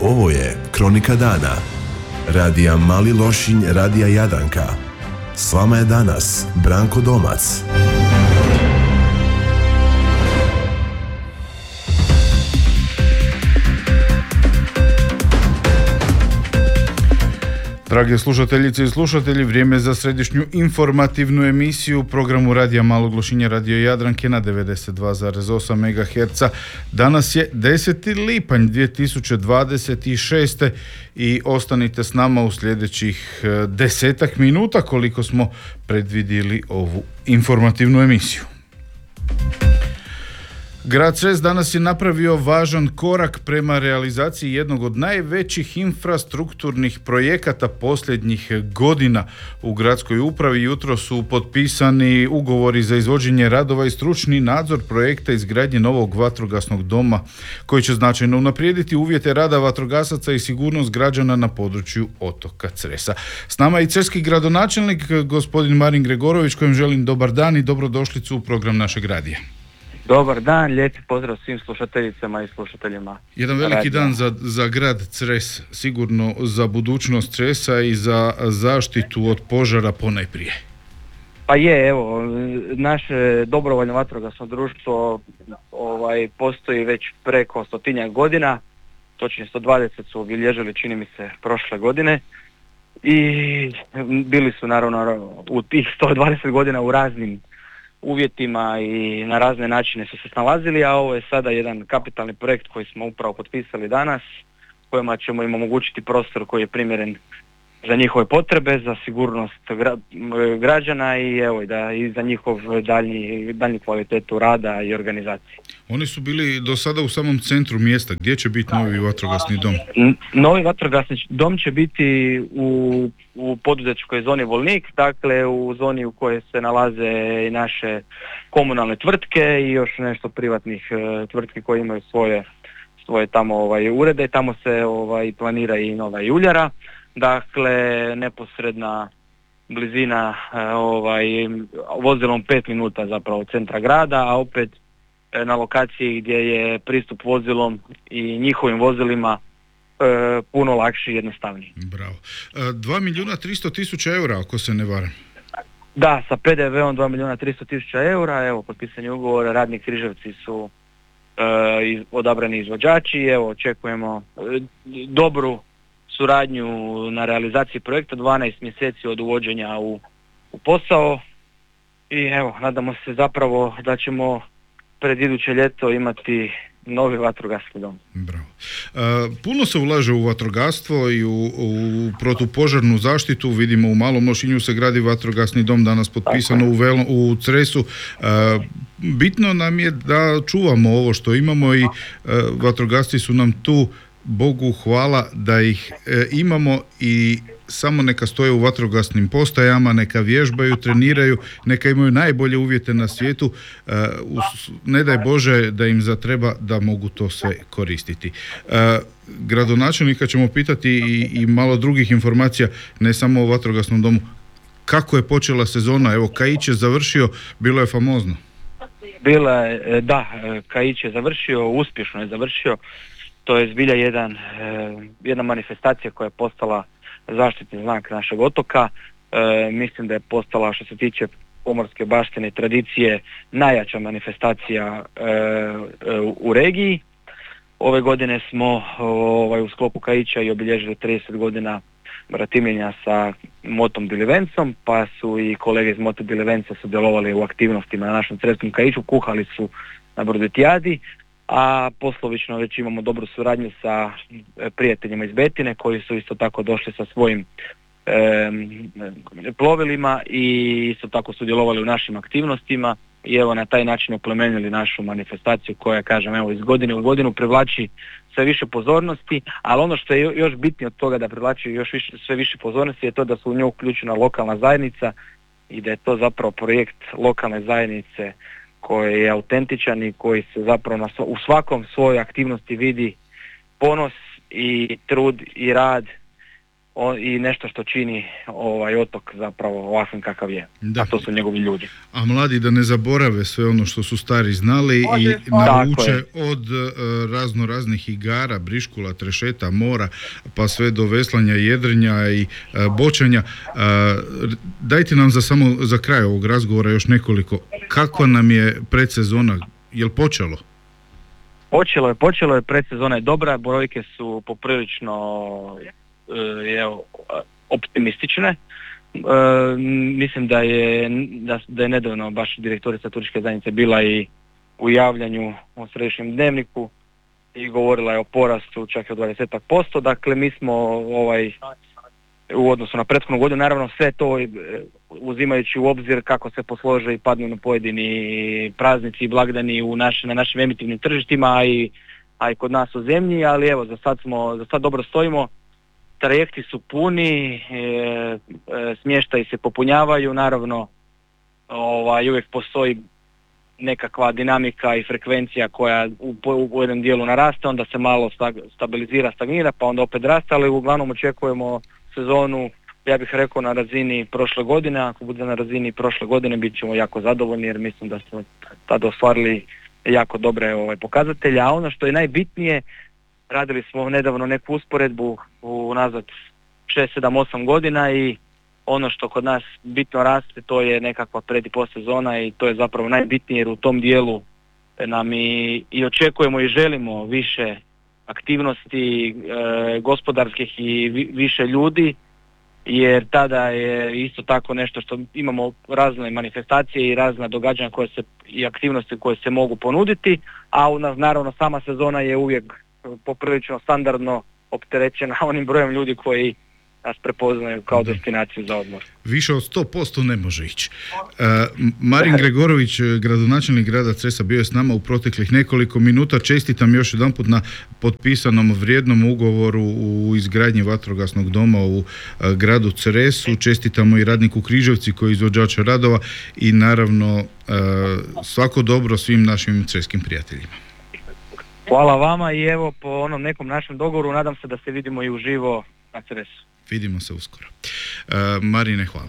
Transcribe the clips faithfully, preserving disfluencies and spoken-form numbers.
Ovo je Kronika dana. Radija Mali Lošinj, Radija Jadranka. S vama je danas Branko Domac. Drage slušateljice i slušatelji, vrijeme za središnju informativnu emisiju u programu Radija Malog Lošinja, Radio Jadranke na devedeset dva zarez osam megaherca. Danas je deseti lipanj dvije tisuće dvadeset šeste i ostanite s nama u sljedećih desetak minuta koliko smo predvidjeli ovu informativnu emisiju. Grad Cres danas je napravio važan korak prema realizaciji jednog od najvećih infrastrukturnih projekata posljednjih godina u gradskoj upravi. Jutro su potpisani ugovori za izvođenje radova i stručni nadzor projekta izgradnje novog vatrogasnog doma koji će značajno unaprijediti uvjete rada vatrogasaca i sigurnost građana na području otoka Cresa. S nama je i cerski gradonačelnik gospodin Marin Gregorović, kojem želim dobar dan i dobrodošlicu u program našeg radija. Dobar dan, lijepi pozdrav svim slušateljicama i slušateljima. Jedan veliki radija. Dan za, za grad Cres, sigurno za budućnost Cresa i za zaštitu od požara ponajprije. Pa je, evo, naše dobrovoljno vatrogasno društvo ovaj, postoji već preko stotinjak godina, točnije sto dvadeset su obilježili, čini mi se, prošle godine. I bili su naravno u tih sto dvadeset godina u raznim uvjetima i na razne načine su se snalazili, a ovo je sada jedan kapitalni projekt koji smo upravo potpisali danas, kojima ćemo im omogućiti prostor koji je primjeren za njihove potrebe, za sigurnost gra, građana i evo da i za njihov daljnji, daljnji kvalitetu rada i organizacije. Oni su bili do sada u samom centru mjesta. Gdje će biti novi vatrogasni dom? N- novi vatrogasni dom će biti u, u poduzetničkoj zoni Volnik, dakle u zoni u kojoj se nalaze i naše komunalne tvrtke i još nešto privatnih uh, tvrtki koje imaju svoje, svoje tamo ovaj, urede. Tamo se ovaj, planira i nova juljara. Dakle, neposredna blizina ovaj, vozilom pet minuta zapravo centra grada, a opet na lokaciji gdje je pristup vozilom i njihovim vozilima e, puno lakši i jednostavniji. Bravo. dva milijuna tristo tisuća eura, ako se ne varam. Da, sa pe de veom dva milijuna tristo tisuća eura, evo, potpisani ugovor, Radni Križevci su e, iz, odabrani izvođači, evo, očekujemo e, dobru suradnju na realizaciji projekta, dvanaest mjeseci od uvođenja u, u posao i evo, nadamo se zapravo da ćemo pred iduće ljeto imati novi vatrogasni dom. Bravo. E, puno se ulaže u vatrogastvo i u, u protupožarnu zaštitu. Vidimo u Malom Lošinju se gradi vatrogasni dom, danas potpisano u, Vel, u Cresu. E, bitno nam je da čuvamo ovo što imamo i e, vatrogasci su nam tu, Bogu hvala da ih e, imamo i samo neka stoje u vatrogasnim postajama, neka vježbaju, treniraju, neka imaju najbolje uvjete na svijetu. E, us, ne daj Bože da im zatreba da mogu to sve koristiti. E, gradonačelnika ćemo pitati i, i malo drugih informacija, ne samo o vatrogasnom domu. Kako je počela sezona? Evo, Kaić je završio, bilo je famozno. Bila je, da, Kaić je završio, uspješno je završio. To je zbilja jedan, jedna manifestacija koja je postala zaštitni znak našeg otoka. E, mislim da je postala, što se tiče pomorske baštine i tradicije, najjača manifestacija e, e, u regiji. Ove godine smo ovaj, u sklopu Kaića i obilježili trideset godina bratimljenja sa Motom Bilivencom, pa su i kolege iz Moto Bilivenca sudjelovali u aktivnostima na našem Creskom Kaiću, kuhali su na Brodetijadi, a poslovično već imamo dobru suradnju sa prijateljima iz Betine koji su isto tako došli sa svojim e, plovilima i isto tako sudjelovali u našim aktivnostima i evo na taj način oplemenili našu manifestaciju koja, kažem, evo iz godine u godinu privlači sve više pozornosti, ali ono što je još bitnije od toga da privlači još više, sve više pozornosti je to da su u nju uključena lokalna zajednica i da je to zapravo projekt lokalne zajednice koji je autentičan i koji se zapravo na, u svakom svojoj aktivnosti vidi ponos i trud i rad o, i nešto što čini ovaj otok zapravo ovakvim kakav je, da. A to su njegovi ljudi. A mladi da ne zaborave sve ono što su stari znali i nauče od uh, razno raznih igara, briškula, trešeta, mora, pa sve do veslanja, jedrenja i uh, bočanja. Uh, dajte nam za samo za kraj ovog razgovora još nekoliko. Kako nam je predsezona? Jel počelo? Počelo je, počelo je, predsezona je dobra, brojke su poprilično je, optimistične. E, mislim da je, da, da je nedavno baš direktorica turističke zajednice bila i u javljanju o središnjem dnevniku i govorila je o porastu čak i od dvadeset posto. Dakle, mi smo ovaj, u odnosu na prethodnu godinu, naravno sve to uzimajući u obzir kako se poslože i padnu na pojedini praznici i blagdani u naš, na našim emitivnim tržištima, a i, a i kod nas u zemlji, ali evo, za sad smo, za sad dobro stojimo, trajekti su puni, e, e, smještaji se popunjavaju, naravno ovaj, uvijek postoji nekakva dinamika i frekvencija koja u, u jednom dijelu naraste, onda se malo stabilizira, stagnira, pa onda opet raste, ali uglavnom očekujemo sezonu, ja bih rekao, na razini prošle godine. Ako bude na razini prošle godine, bit ćemo jako zadovoljni jer mislim da smo tada ostvarili jako dobre ovaj, pokazatelje. A ono što je najbitnije, radili smo nedavno neku usporedbu u nazad šest, sedam, osam godina i ono što kod nas bitno raste, to je nekakva pred i post sezona i to je zapravo najbitnije jer u tom dijelu nam i, i očekujemo i želimo više aktivnosti e, gospodarskih i vi, više ljudi, jer tada je isto tako nešto što imamo razne manifestacije i razna događanja koje se, i aktivnosti koje se mogu ponuditi, a u nas naravno sama sezona je uvijek poprilično standardno opterećena onim brojem ljudi koji nas prepoznaju kao da. destinaciju za odmor. Više od sto posto ne može ići. Uh, Marin Gregorović, gradonačelnik grada Cresa, bio je s nama u proteklih nekoliko minuta. Čestitam još jedanput na potpisanom vrijednom ugovoru u izgradnji vatrogasnog doma u uh, gradu Cresu. Čestitamo i radniku Križevci koji je izvođač radova i naravno uh, svako dobro svim našim creskim prijateljima. Hvala vama i evo po onom nekom našem dogovoru nadam se da se vidimo i uživo na Cresu. Vidimo se uskoro. Uh, Marine, hvala.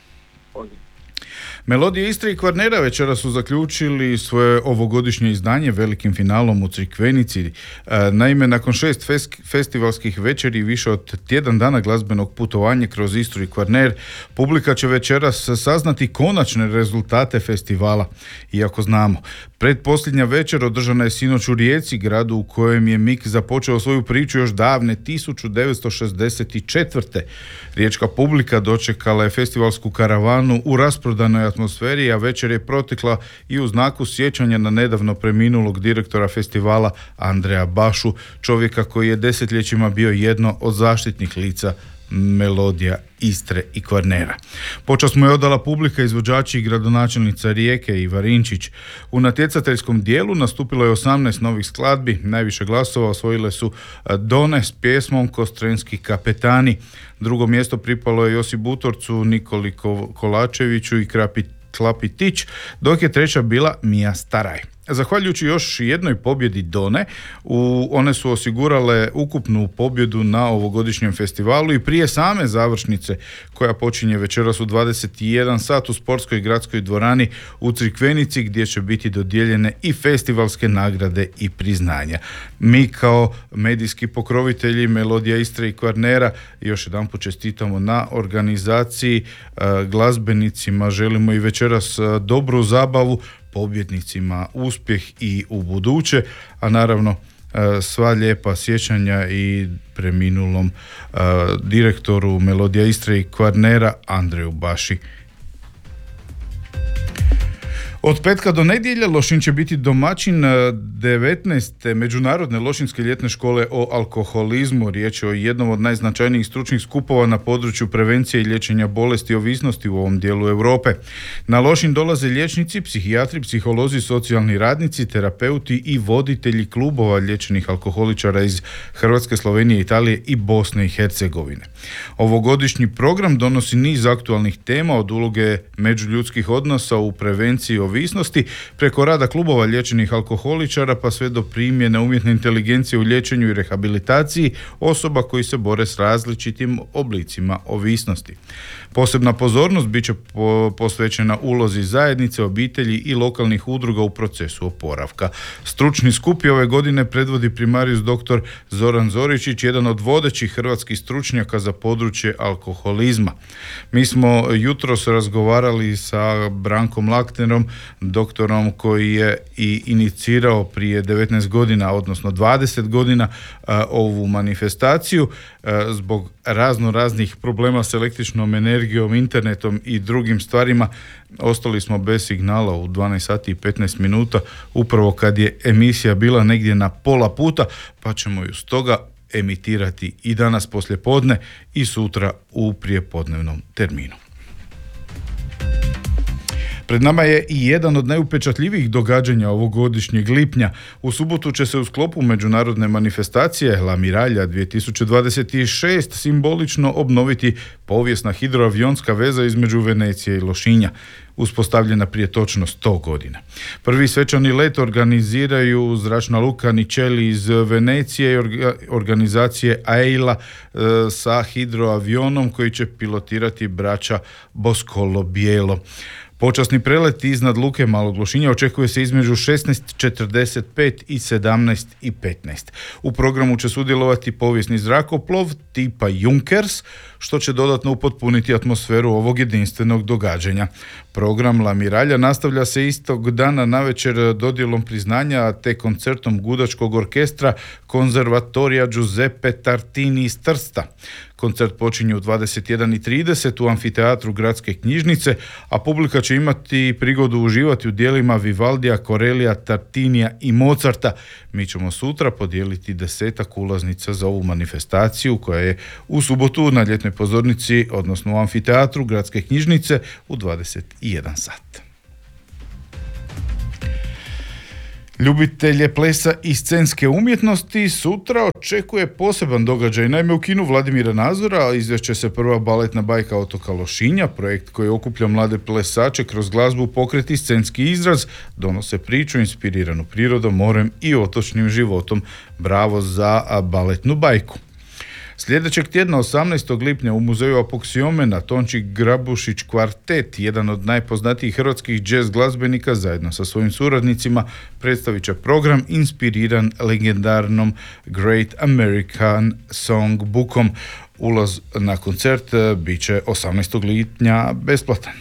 Melodije Istre i Kvarnera večera su zaključili svoje ovogodišnje izdanje velikim finalom u Crikvenici. Naime, nakon šest fes- festivalskih večeri i više od tjedan dana glazbenog putovanja kroz Istru i Kvarner, publika će večeras saznati konačne rezultate festivala. Iako znamo, predposljednja večer održana je sinoć u Rijeci, gradu u kojem je Mik započeo svoju priču još davne tisuću devetsto šezdeset četvrte. Riječka publika dočekala je festivalsku karavanu u rasprodanoj atmosferi, a večer je protekla i u znaku sjećanja na nedavno preminulog direktora festivala Andreja Bašu, čovjeka koji je desetljećima bio jedno od zaštitnih lica melodija Istre i Kvarnera. Počast mu je odala publika, izvođači i gradonačelnica Rijeke Iva Rinčić. U natjecateljskom dijelu nastupilo je osamnaest novih skladbi, najviše glasova osvojile su Done s pjesmom Kostrenski kapetani. Drugo mjesto pripalo je Josip Butorcu, Nikoli Kolačeviću i Krapi Klapitić, dok je treća bila Mija Staraj. Zahvaljujući još jednoj pobjedi Done, u, one su osigurale ukupnu pobjedu na ovogodišnjem festivalu i prije same završnice koja počinje večeras u dvadeset jedan sat u sportskoj gradskoj dvorani u Crikvenici gdje će biti dodijeljene i festivalske nagrade i priznanja. Mi kao medijski pokrovitelji Melodija Istre i Kvarnera još jedanput čestitamo na organizaciji, glazbenicima želimo i večeras dobru zabavu, pobjednicima uspjeh i u buduće, a naravno sva lijepa sjećanja i preminulom uh, direktoru Melodija Istre i Kvarnera Andreju Baši. Od petka do nedjelja Lošinj će biti domaćin devetnaeste Međunarodne lošinjske ljetne škole o alkoholizmu. Riječ je o jednom od najznačajnijih stručnih skupova na području prevencije i liječenja bolesti i ovisnosti u ovom dijelu Europe. Na Lošinj dolaze liječnici, psihijatri, psiholozi, socijalni radnici, terapeuti i voditelji klubova liječenih alkoholičara iz Hrvatske, Slovenije, Italije i Bosne i Hercegovine. Ovogodišnji program donosi niz aktualnih tema od uloge međuljudskih odnosa u prevenciji ovisnosti, preko rada klubova liječenih alkoholičara pa sve do primjene umjetne inteligencije u liječenju i rehabilitaciji osoba koji se bore s različitim oblicima ovisnosti. Posebna pozornost bit će po, posvećena ulozi zajednice, obitelji i lokalnih udruga u procesu oporavka. Stručni skup ove godine predvodi primarijus dr. Zoran Zoričić, jedan od vodećih hrvatskih stručnjaka za područje alkoholizma. Mi smo jutros razgovarali sa Brankom Laknerom, doktorom koji je i inicirao prije devetnaest godina, odnosno dvadeset godina, a, ovu manifestaciju a, zbog razno raznih problema s električnom energijom, internetom i drugim stvarima. Ostali smo bez signala u dvanaest sati i petnaest minuta, upravo kad je emisija bila negdje na pola puta, pa ćemo ju stoga emitirati i danas poslijepodne i sutra u prijepodnevnom terminu. Pred nama je i jedan od najupečatljivijih događanja ovogodišnjeg lipnja. U subotu će se u sklopu međunarodne manifestacije La Miraglia dvije tisuće dvadeset šest simbolično obnoviti povijesna hidroavionska veza između Venecije i Lošinja, uspostavljena prije točno sto godina. Prvi svečani let organiziraju zračna luka Ničeli iz Venecije i orga, organizacije AEILA e, sa hidroavionom koji će pilotirati braća Boscolo Bijelo. Počasni prelet iznad luke Malog Lošinja očekuje se između šesnaest četrdeset pet i sedamnaest i petnaest. U programu će sudjelovati povijesni zrakoplov tipa Junkers, što će dodatno upotpuniti atmosferu ovog jedinstvenog događanja. Program La Miraglia nastavlja se istog dana navečer dodjelom priznanja te koncertom gudačkog orkestra Konzervatorija Giuseppe Tartini iz Trsta. Koncert počinje u dvadeset jedan i trideset u amfiteatru Gradske knjižnice, a publika će imati prigodu uživati u djelima Vivaldija, Corellija, Tartinija i Mozarta. Mi ćemo sutra podijeliti desetak ulaznica za ovu manifestaciju koja je u subotu na ljetnoj pozornici, odnosno u amfiteatru Gradske knjižnice u dvadeset jedan sat. Ljubitelje plesa i scenske umjetnosti sutra očekuje poseban događaj. Naime, u kinu Vladimira Nazora izvešće se prva baletna bajka Otoka Lošinja, projekt koji okuplja mlade plesače kroz glazbu, pokret i scenski izraz, donose priču inspiriranu prirodom, morem i otočnim životom. Bravo za baletnu bajku. Sljedećeg tjedna, osamnaestog lipnja, u muzeju Apoksiomena Tonči Grabušić kvartet, jedan od najpoznatijih hrvatskih džez glazbenika, zajedno sa svojim suradnicima predstavit će program inspiriran legendarnom Great American Songbookom. Ulaz na koncert bit će osamnaestog lipnja besplatan.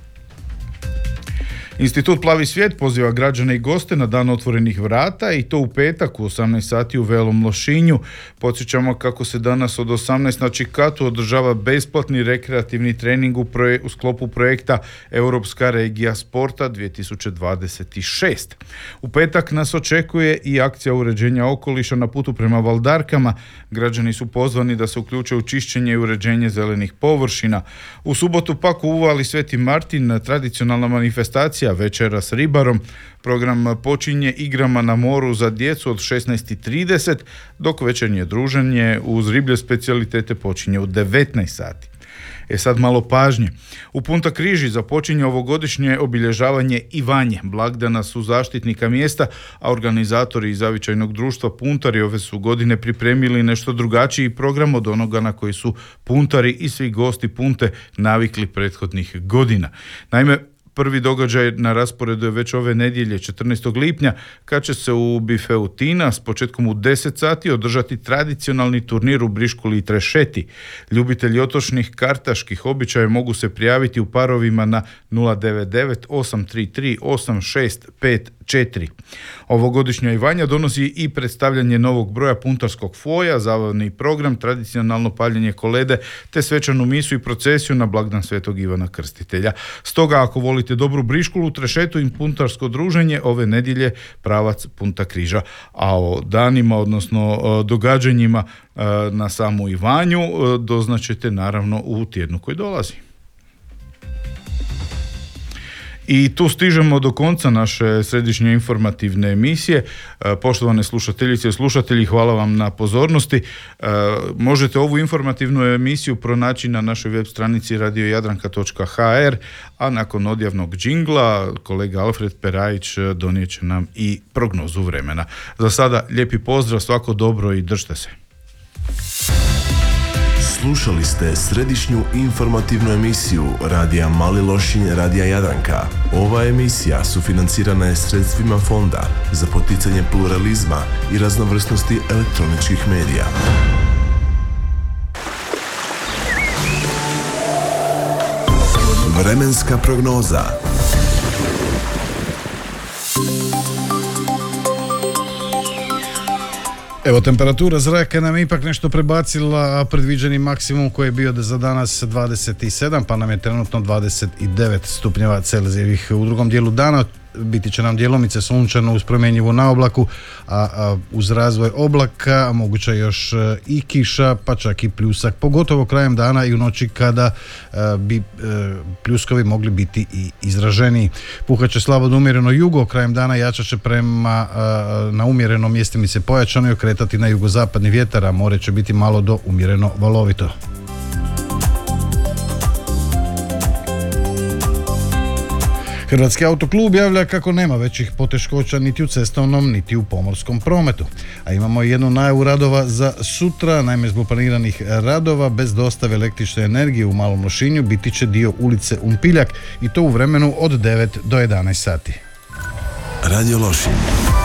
Institut Plavi svijet poziva građane i goste na dan otvorenih vrata i to u petak u osamnaest sati u Velom Lošinju. Podsjećamo kako se danas od osamnaest na Čikatu održava besplatni rekreativni trening u, proje, u sklopu projekta Europska regija sporta dvije tisuće dvadeset šest. U petak nas očekuje i akcija uređenja okoliša na putu prema Valdarkama. Građani su pozvani da se uključe u čišćenje i uređenje zelenih površina. U subotu pak u Uvali Sveti Martin tradicionalna manifestacija Večera s ribarom. Program počinje igrama na moru za djecu od šesnaest i trideset, dok večernje druženje uz riblje specijalitete počinje u devetnaest sati. E sad malo pažnje. U Punta Križi započinje ovogodišnje obilježavanje Ivanje, blagdana su zaštitnika mjesta, a organizatori iz zavičajnog društva Puntari ove su godine pripremili nešto drugačiji program od onoga na koji su puntari i svi gosti Punte navikli prethodnih godina. Naime, prvi događaj na rasporedu je već ove nedjelje četrnaestog lipnja, kad će se u bifeu Tina s početkom u deset sati održati tradicionalni turnir u Briškuli i Trešeti. Ljubitelji otočnih kartaških običaja mogu se prijaviti u parovima na nula devet devet osam tri tri osam šest pet četiri. Ovogodišnja Ivanja donosi i predstavljanje novog broja puntarskog foja, zabavni program, tradicionalno paljenje kolede te svečanu misu i procesiju na blagdan Svetog Ivana Krstitelja. Stoga, ako volite dobru Briškulu, Trešetu i puntarsko druženje, ove nedjelje pravac Punta Križa. A o danima, odnosno događanjima na samu Ivanju doznaćete naravno u tjednu koji dolazi. I tu stižemo do konca naše središnje informativne emisije. Poštovane slušateljice i slušatelji, hvala vam na pozornosti. Možete ovu informativnu emisiju pronaći na našoj web stranici radio jadranka točka ha er, a nakon odjavnog džingla kolega Alfred Perajić donijet će nam i prognozu vremena. Za sada lijepi pozdrav, svako dobro i držite se. Slušali ste središnju informativnu emisiju Radija Mali Lošinj, Radija Jadranka. Ova emisija sufinancirana je sredstvima Fonda za poticanje pluralizma i raznovrsnosti elektroničkih medija. Vremenska prognoza. Evo, temperatura zraka nam je ipak nešto prebacila, a predviđeni maksimum koji je bio za danas dvadeset sedam, pa nam je trenutno dvadeset devet stupnjeva Celzijevih. U drugom dijelu dana biti će nam djelomice sunčano uz promjenjivu na oblaku, a, a uz razvoj oblaka moguća još e, i kiša, pa čak i pljusak, pogotovo krajem dana i u noći kada e, bi e, pljuskovi mogli biti i izraženiji. Puhat će slabo do umjereno jugo, krajem dana jačat će prema a, na umjerenom mjestimice pojačano i okretati na jugozapadni vjetar, a more će biti malo do umjereno valovito. Hrvatski autoklub javlja kako nema većih poteškoća niti u cestovnom niti u pomorskom prometu. A imamo jednu najavu radova za sutra. Naime, zbog planiranih radova bez dostave električne energije u Malom Lošinju biti će dio ulice Umpiljak i to u vremenu od devet do jedanaest sati. Radio Lošinj.